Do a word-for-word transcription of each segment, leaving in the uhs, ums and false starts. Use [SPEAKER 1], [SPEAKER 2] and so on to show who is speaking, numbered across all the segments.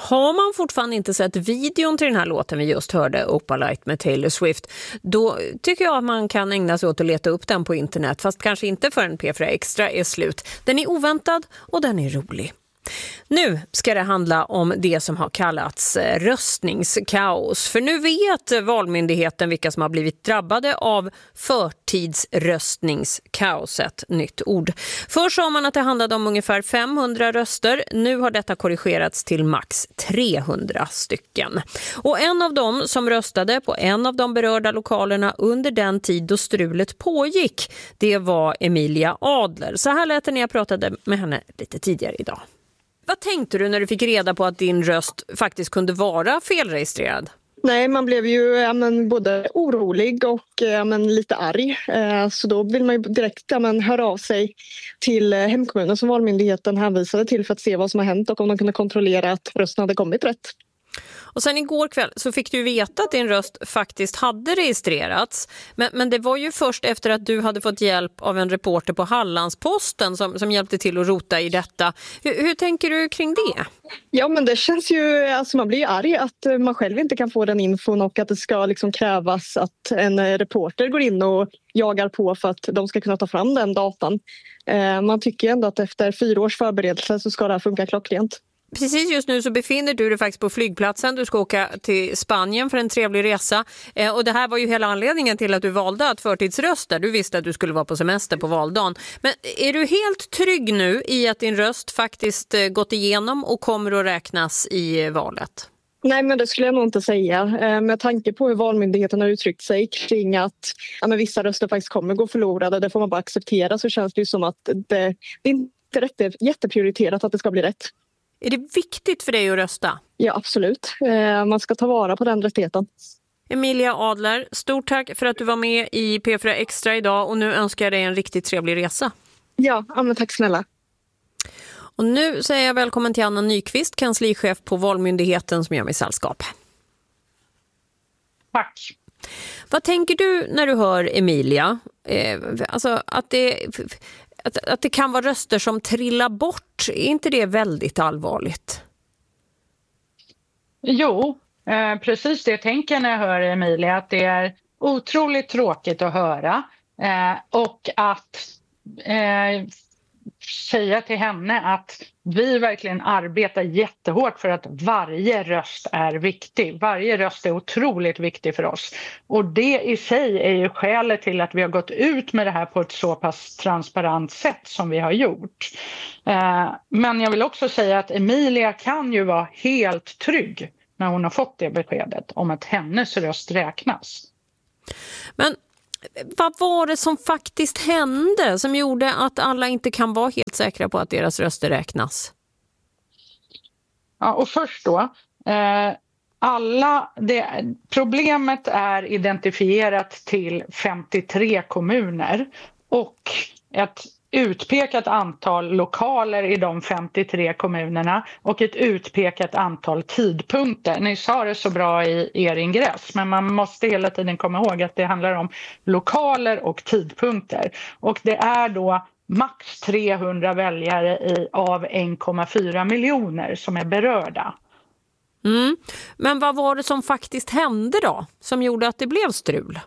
[SPEAKER 1] Har man fortfarande inte sett videon till den här låten vi just hörde, Opalite med Taylor Swift, då tycker jag att man kan ägna sig åt att leta upp den på internet, fast kanske inte förrän P fyra Extra är slut. Den är oväntad och den är rolig. Nu ska det handla om det som har kallats röstningskaos. För nu vet Valmyndigheten vilka som har blivit drabbade av förtidsröstningskaos, ett nytt ord. Först sa man att det handlade om ungefär femhundra röster. Nu har detta korrigerats till max trehundra stycken. Och en av dem som röstade på en av de berörda lokalerna under den tid då strulet pågick, det var Emilia Adler. Så här lät det när jag pratade med henne lite tidigare idag. Vad tänkte du när du fick reda på att din röst faktiskt kunde vara felregistrerad?
[SPEAKER 2] Nej, man blev ju ja, men, både orolig och ja, men, lite arg. Eh, så då vill man ju direkt ja, men, höra av sig till eh, hemkommunen som Valmyndigheten hänvisade till för att se vad som har hänt och om de kunde kontrollera att rösten hade kommit rätt.
[SPEAKER 1] Och sen igår kväll så fick du veta att din röst faktiskt hade registrerats. Men, men det var ju först efter att du hade fått hjälp av en reporter på Hallandsposten som, som hjälpte till att rota i detta. Hur, hur tänker du kring det?
[SPEAKER 2] Ja, men det känns ju, alltså man blir ju arg att man själv inte kan få den infon och att det ska liksom krävas att en reporter går in och jagar på för att de ska kunna ta fram den datan. Eh, man tycker ändå att efter fyra års förberedelse så ska det här funka klockrent.
[SPEAKER 1] Precis just nu så befinner du dig faktiskt på flygplatsen. Du ska åka till Spanien för en trevlig resa. Eh, och det här var ju hela anledningen till att du valde att förtidsrösta. Du visste att du skulle vara på semester på valdagen. Men är du helt trygg nu i att din röst faktiskt eh, gått igenom och kommer att räknas i eh, valet?
[SPEAKER 2] Nej, men det skulle jag nog inte säga. Eh, med tanke på hur Valmyndigheten har uttryckt sig kring att ja, men vissa röster faktiskt kommer gå förlorade. Det får man bara acceptera, så känns det ju som att det, det är inte rätt, jätteprioriterat att det ska bli rätt.
[SPEAKER 1] Är det viktigt för dig att rösta?
[SPEAKER 2] Ja, absolut. Eh, man ska ta vara på den rättigheten.
[SPEAKER 1] Emilia Adler, stort tack för att du var med i P fyra Extra idag och nu önskar jag dig en riktigt trevlig resa.
[SPEAKER 2] Ja, ja men tack snälla.
[SPEAKER 1] Och nu säger jag välkommen till Anna Nyqvist, kanslichef på Valmyndigheten som gör mig sällskap.
[SPEAKER 3] Tack.
[SPEAKER 1] Vad tänker du när du hör Emilia? Eh, alltså att det... Att, att det kan vara röster som trillar bort, är inte det väldigt allvarligt?
[SPEAKER 3] Jo, eh, precis det tänker jag när jag hör Emilia, att det är otroligt tråkigt att höra eh, och att eh, säga till henne att vi verkligen arbetar jättehårt för att varje röst är viktig. Varje röst är otroligt viktig för oss. Och det i sig är ju skälet till att vi har gått ut med det här på ett så pass transparent sätt som vi har gjort. Eh, men jag vill också säga att Emilia kan ju vara helt trygg när hon har fått det beskedet om att hennes röst räknas.
[SPEAKER 1] Men vad var det som faktiskt hände som gjorde att alla inte kan vara helt säkra på att deras röster räknas?
[SPEAKER 3] Ja, och först då, eh, alla det, problemet är identifierat till femtiotre kommuner och ett utpekat antal lokaler i de femtiotre kommunerna och ett utpekat antal tidpunkter. Ni sa det så bra i er ingress, men man måste hela tiden komma ihåg att det handlar om lokaler och tidpunkter. Och det är då max trehundra väljare i, av en komma fyra miljoner som är berörda.
[SPEAKER 1] Mm. Men vad var det som faktiskt hände då, som gjorde att det blev strul?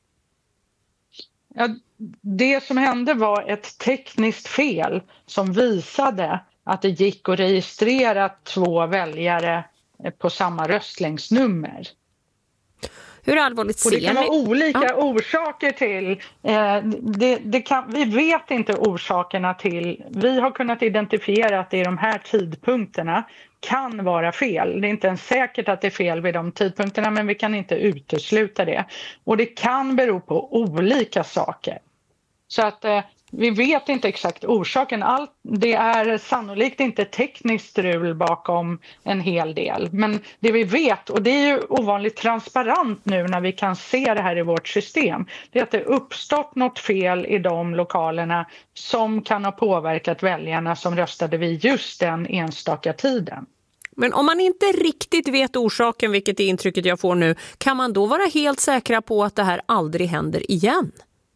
[SPEAKER 3] Ja, det som hände var ett tekniskt fel som visade att det gick att registrera två väljare på samma röstlängdsnummer.
[SPEAKER 1] Hur allvarligt ser
[SPEAKER 3] ni? Och det kan vara olika
[SPEAKER 1] ja.
[SPEAKER 3] orsaker till. Eh, det, det kan, vi vet inte orsakerna till. Vi har kunnat identifiera att det är de här tidpunkterna kan vara fel. Det är inte ens säkert att det är fel vid de tidpunkterna, men vi kan inte utesluta det. Och det kan bero på olika saker. Så att eh, vi vet inte exakt orsaken. Allt, det är sannolikt inte tekniskt strul bakom en hel del. Men det vi vet, och det är ju ovanligt transparent nu när vi kan se det här i vårt system, det är att det uppstått något fel i de lokalerna som kan ha påverkat väljarna som röstade vid just den enstaka tiden.
[SPEAKER 1] Men om man inte riktigt vet orsaken, vilket är intrycket jag får nu, kan man då vara helt säkra på att det här aldrig händer igen?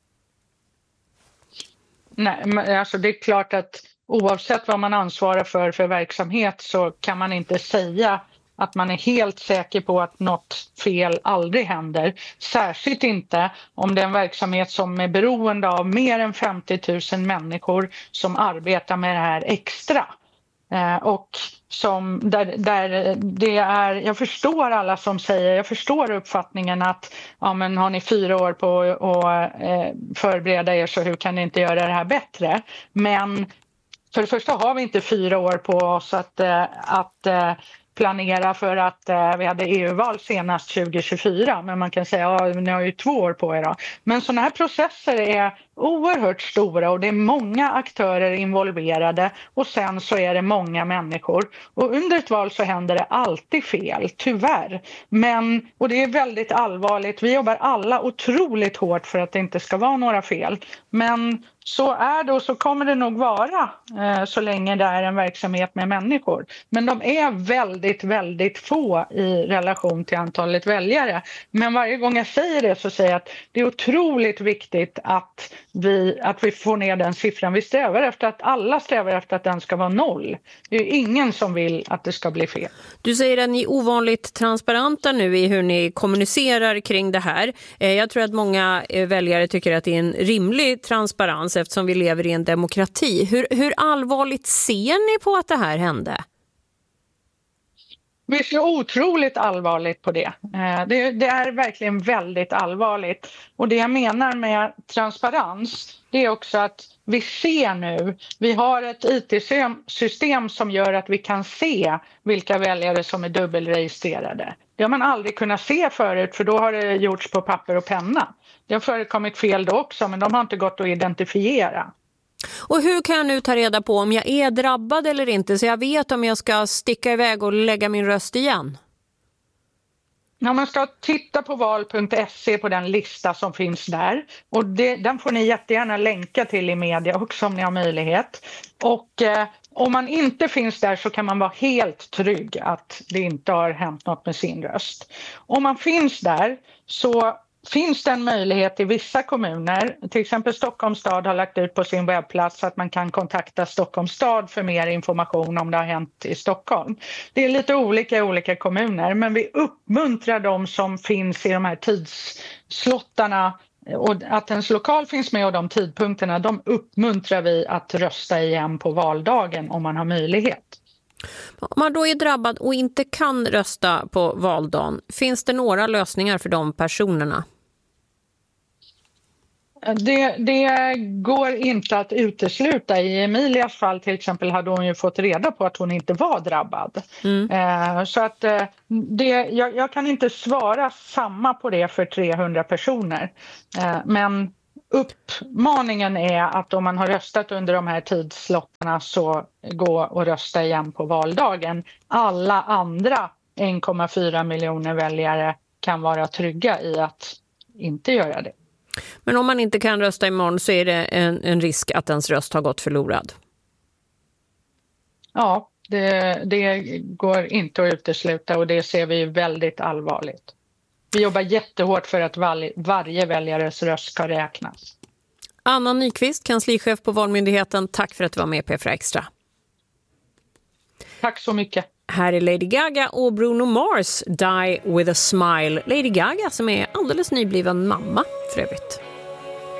[SPEAKER 3] Nej, men alltså det är klart att oavsett vad man ansvarar för för verksamhet så kan man inte säga att man är helt säker på att något fel aldrig händer. Särskilt inte om det är en verksamhet som är beroende av mer än femtio tusen människor som arbetar med det här extra. Eh, och som där, där det är, jag förstår alla som säger, jag förstår uppfattningen att ja, men har ni fyra år på att eh, förbereda er, så hur kan ni inte göra det här bättre? Men för det första har vi inte fyra år på oss att, eh, att eh, planera för att eh, vi hade E U-val senast tjugo tjugofyra, men man kan säga ja, ni har ju två år på er då. Men sådana här processer är oerhört stora och det är många aktörer involverade och sen så är det många människor. Och under ett val så händer det alltid fel, tyvärr. Men, och det är väldigt allvarligt, vi jobbar alla otroligt hårt för att det inte ska vara några fel. Men så är det och så kommer det nog vara eh, så länge det är en verksamhet med människor. Men de är väldigt, väldigt få i relation till antalet väljare. Men varje gång jag säger det så säger jag att det är otroligt viktigt att vi, att vi får ner den siffran. Vi strävar efter att alla strävar efter att den ska vara noll. Det är ingen som vill att det ska bli fel.
[SPEAKER 1] Du säger att ni är ovanligt transparenta nu i hur ni kommunicerar kring det här. Jag tror att många väljare tycker att det är en rimlig transparens eftersom vi lever i en demokrati. Hur, hur allvarligt ser ni på att det här hände?
[SPEAKER 3] Vi ser otroligt allvarligt på det. det. Det är verkligen väldigt allvarligt. Och det jag menar med transparens, det är också att vi ser nu, vi har ett I T-system som gör att vi kan se vilka väljare som är dubbelregistrerade. Det har man aldrig kunnat se förut, för då har det gjorts på papper och penna. Det har förekommit fel då också, men de har inte gått att identifiera.
[SPEAKER 1] Och hur kan jag nu ta reda på om jag är drabbad eller inte, så jag vet om jag ska sticka iväg och lägga min röst igen?
[SPEAKER 3] Ja, man ska titta på val punkt se på den lista som finns där. Och det, den får ni jättegärna länka till i media också om ni har möjlighet. Och eh, om man inte finns där så kan man vara helt trygg att det inte har hänt något med sin röst. Om man finns där så finns det en möjlighet i vissa kommuner, till exempel Stockholms stad har lagt ut på sin webbplats att man kan kontakta Stockholms stad för mer information om det har hänt i Stockholm. Det är lite olika i olika kommuner, men vi uppmuntrar de som finns i de här tidslottarna och att ens lokal finns med och de tidpunkterna, de uppmuntrar vi att rösta igen på valdagen om man har möjlighet.
[SPEAKER 1] Om man då är drabbad och inte kan rösta på valdagen, finns det några lösningar för de personerna?
[SPEAKER 3] Det, det går inte att utesluta. I Emilias fall till exempel hade hon ju fått reda på att hon inte var drabbad. Mm. Eh, så att eh, det, jag, jag kan inte svara samma på det för trehundra personer. Eh, men uppmaningen är att om man har röstat under de här tidslottarna så gå och rösta igen på valdagen. Alla andra en komma fyra miljoner väljare kan vara trygga i att inte göra det.
[SPEAKER 1] Men om man inte kan rösta imorgon så är det en, en risk att ens röst har gått förlorad?
[SPEAKER 3] Ja, det, det går inte att utesluta och det ser vi väldigt allvarligt. Vi jobbar jättehårt för att var, varje väljares röst ska räknas.
[SPEAKER 1] Anna Nyqvist, kanslichef på Valmyndigheten, tack för att du var med i P fyra Extra.
[SPEAKER 3] Tack så mycket.
[SPEAKER 1] Här är Lady Gaga och Bruno Mars, Die with a Smile. Lady Gaga som är alldeles nybliven mamma för övrigt.